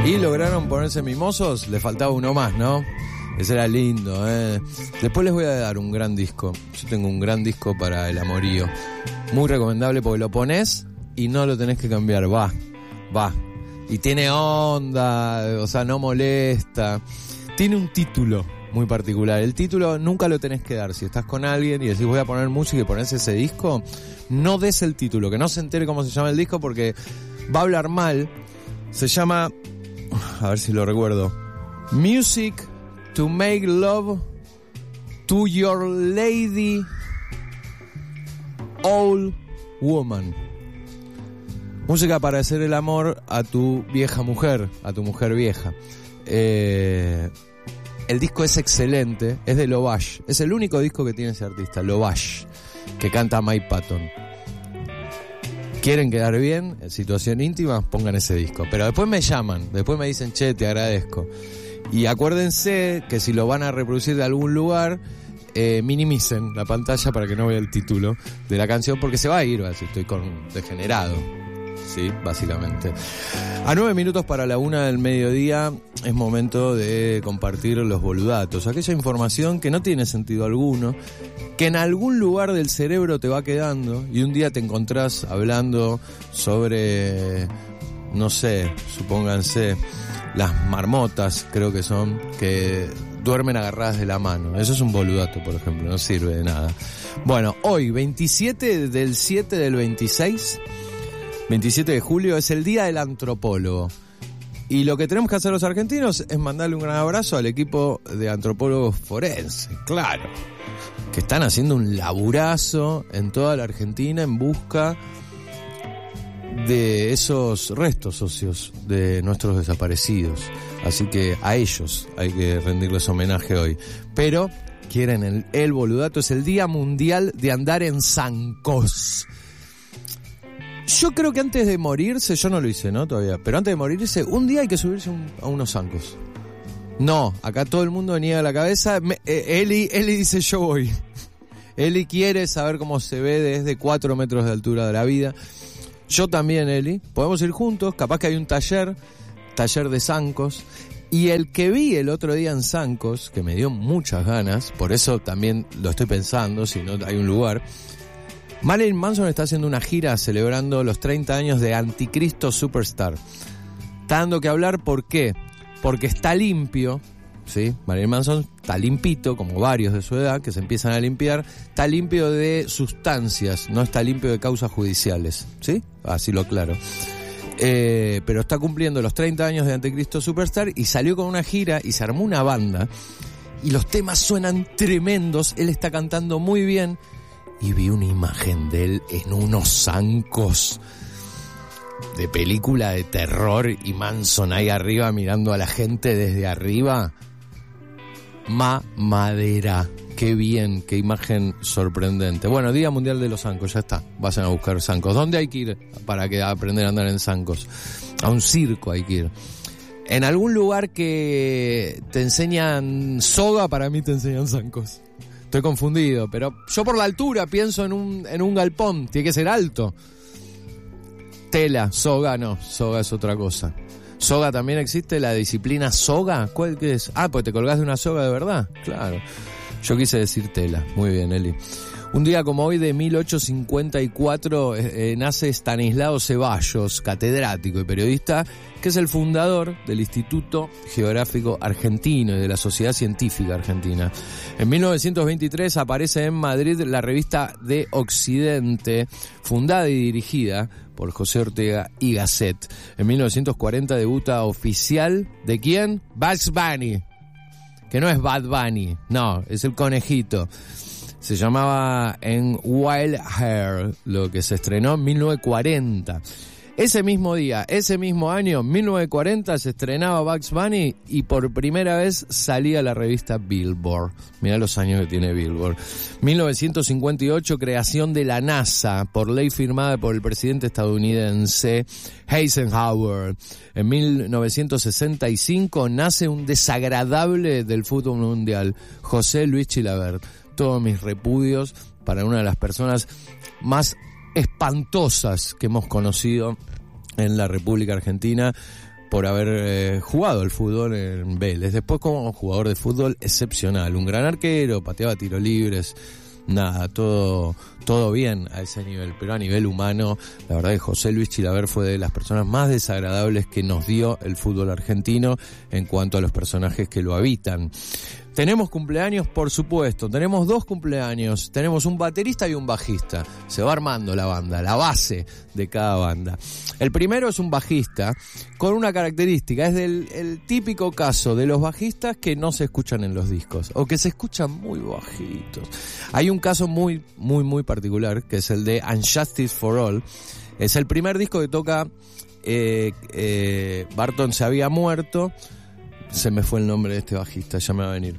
Y lograron ponerse mimosos, le faltaba uno más, ¿no? Ese era lindo, Después les voy a dar un gran disco. Yo tengo un gran disco para el amorío. Muy recomendable porque lo pones y no lo tenés que cambiar. Va. Y tiene onda, o sea, no molesta. Tiene un título muy particular. El título nunca lo tenés que dar. Si estás con alguien y decís voy a poner música y ponés ese disco, no des el título, que no se entere cómo se llama el disco porque va a hablar mal. Se llama, a ver si lo recuerdo, Music to Make Love to Your Lady Old Woman. Música para hacer el amor a tu vieja mujer, a tu mujer vieja. El disco es excelente, es de Lovash. Es el único disco que tiene ese artista, Lovash, que canta Mike Patton. Quieren quedar bien, en situación íntima, pongan ese disco. Pero después me llaman, después me dicen, che, te agradezco. Y acuérdense que si lo van a reproducir de algún lugar, minimicen la pantalla para que no vea el título de la canción, porque se va a ir, así estoy con degenerado. Sí, básicamente. A 9 minutos para la 1 del mediodía es momento de compartir los boludatos. Aquella información que no tiene sentido alguno, que en algún lugar del cerebro te va quedando y un día te encontrás hablando sobre, no sé, supónganse, las marmotas, creo que son, que duermen agarradas de la mano. Eso es un boludato, por ejemplo, no sirve de nada. Bueno, hoy, 27 del 7 del 26... 27 de julio es el Día del Antropólogo. Y lo que tenemos que hacer los argentinos es mandarle un gran abrazo al equipo de antropólogos forenses, claro, que están haciendo un laburazo en toda la Argentina en busca de esos restos óseos de nuestros desaparecidos. Así que a ellos hay que rendirles homenaje hoy. Pero quieren el boludato, es el Día Mundial de Andar en Zancos. Yo creo que antes de morirse, yo no lo hice, ¿no? Todavía, pero antes de morirse, un día hay que subirse a unos zancos. No, acá todo el mundo niega la cabeza. Eli dice yo voy. Eli quiere saber cómo se ve desde 4 metros de altura de la vida. Yo también, Eli. Podemos ir juntos, capaz que hay un taller de zancos. Y el que vi el otro día en Zancos, que me dio muchas ganas, por eso también lo estoy pensando, si no hay un lugar. Marilyn Manson está haciendo una gira celebrando los 30 años de Anticristo Superstar. Está dando que hablar, ¿por qué? Porque está limpio, ¿sí? Marilyn Manson está limpito, como varios de su edad, que se empiezan a limpiar. Está limpio de sustancias, no está limpio de causas judiciales, ¿sí? Así lo aclaro. Pero está cumpliendo los 30 años de Anticristo Superstar y salió con una gira y se armó una banda. Y los temas suenan tremendos, él está cantando muy bien. Y vi una imagen de él en unos zancos de película de terror y Manson ahí arriba mirando a la gente desde arriba. Madera. Qué bien, qué imagen sorprendente. Bueno, Día Mundial de los Zancos, ya está. Vayan a buscar zancos. ¿Dónde hay que ir para aprender a andar en zancos? A un circo hay que ir. En algún lugar que te enseñan soga, para mí te enseñan zancos. Estoy confundido, pero yo por la altura pienso en un galpón, tiene que ser alto. Tela, soga no, soga es otra cosa. Soga también existe, la disciplina soga, ¿cuál que es? Ah, pues te colgás de una soga de verdad, claro. Yo quise decir tela, muy bien, Eli. Un día como hoy de 1854 nace Stanislao Ceballos, catedrático y periodista, que es el fundador del Instituto Geográfico Argentino y de la Sociedad Científica Argentina. En 1923 aparece en Madrid la revista De Occidente, fundada y dirigida por José Ortega y Gasset. En 1940 debuta oficial, ¿de quién? Bugs Bunny, que no es Bad Bunny, no, es el conejito. Se llamaba En Wild Hair, lo que se estrenó en 1940. Ese mismo día, ese mismo año, 1940, se estrenaba Bugs Bunny y por primera vez salía la revista Billboard. Mirá los años que tiene Billboard. 1958, creación de la NASA, por ley firmada por el presidente estadounidense Eisenhower. En 1965 nace un desagradable del fútbol mundial, José Luis Chilavert. Todos mis repudios para una de las personas más espantosas que hemos conocido en la República Argentina, por haber jugado al fútbol en Vélez. Después como jugador de fútbol excepcional, un gran arquero, pateaba tiros libres, nada, todo bien a ese nivel, pero a nivel humano, la verdad que José Luis Chilaver fue de las personas más desagradables que nos dio el fútbol argentino en cuanto a los personajes que lo habitan. Tenemos cumpleaños, por supuesto, tenemos 2 cumpleaños, tenemos un baterista y un bajista, se va armando la banda, la base de cada banda. El primero es un bajista con una característica, es el típico caso de los bajistas que no se escuchan en los discos, o que se escuchan muy bajitos. Hay un caso muy particular, que es el de Unjustice for All. Es el primer disco que toca, Barton se había muerto, se me fue el nombre de este bajista, ya me va a venir.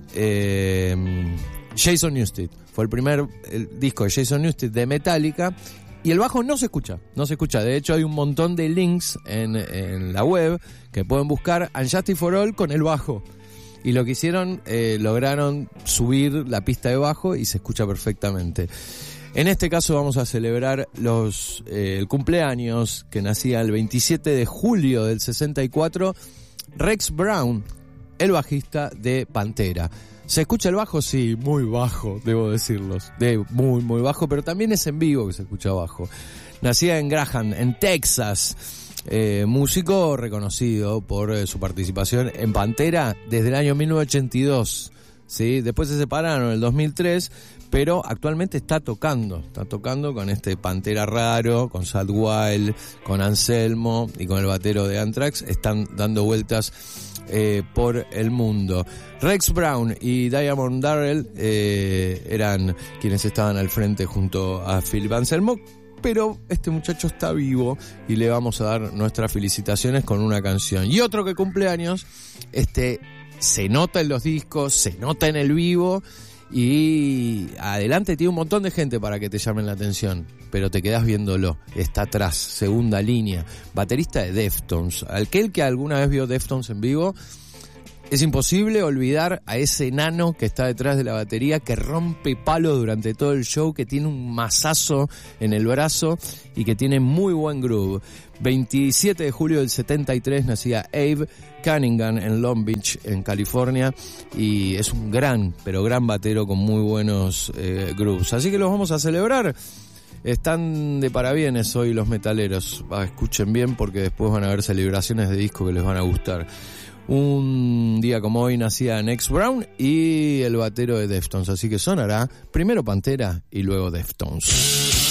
Jason Newsted. Fue el disco de Jason Newsted de Metallica. Y el bajo no se escucha. De hecho, hay un montón de links en la web que pueden buscar Unjustice for All con el bajo. Y lo que hicieron, lograron subir la pista de bajo y se escucha perfectamente. En este caso vamos a celebrar el cumpleaños, que nacía el 27 de julio del 64, Rex Brown, el bajista de Pantera. ¿Se escucha el bajo? Sí, muy bajo, debo decirlos. Muy bajo, pero también es en vivo que se escucha bajo. Nacía en Graham, en Texas. Músico reconocido por su participación en Pantera desde el año 1982. ¿Sí? Después se separaron en el 2003, pero actualmente está tocando con este Pantera raro, con Zakk Wylde, con Anselmo y con el batero de Anthrax. Están dando vueltas por el mundo. Rex Brown y Diamond Darrell eran quienes estaban al frente junto a Philip Anselmo, pero este muchacho está vivo y le vamos a dar nuestras felicitaciones con una canción. Y otro que cumple años, se nota en los discos, se nota en el vivo, y adelante tiene un montón de gente para que te llamen la atención, pero te quedás viéndolo. Está atrás, segunda línea, baterista de Deftones. Aquel que alguna vez vio Deftones en vivo, es imposible olvidar a ese enano que está detrás de la batería, que rompe palo durante todo el show, que tiene un mazazo en el brazo y que tiene muy buen groove. 27 de julio del 73 nacía Abe Cunningham en Long Beach, en California, y es un gran batero con muy buenos grooves. Así que los vamos a celebrar. Están de parabienes hoy los metaleros. Escuchen bien, porque después van a haber celebraciones de disco que les van a gustar. Un día como hoy nacía Rex Brown y el batero de Deftones, así que sonará primero Pantera y luego Deftones.